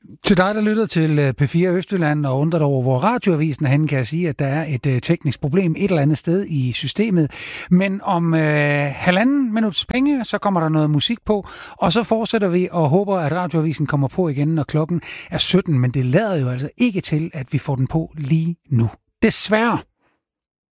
Til dig, der lytter til P4 Østjylland og undrer dig over, hvor radioavisen er henne, kan jeg sige, at der er et teknisk problem et eller andet sted i systemet. Men om halvanden minuts penge, så kommer der noget musik på, og så fortsætter vi og håber, at radioavisen kommer på igen, når klokken er 17. Men det lader jo altså ikke til, at vi får den på lige nu. Desværre.